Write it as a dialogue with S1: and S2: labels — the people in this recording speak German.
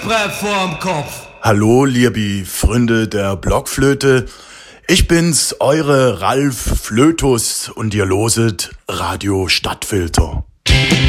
S1: Schürfbrett vorm Kopf.
S2: Hallo, liebe Freunde der Blockflöte. Ich bin's, eure Ralf Flötus und ihr loset Radio Stadtfilter.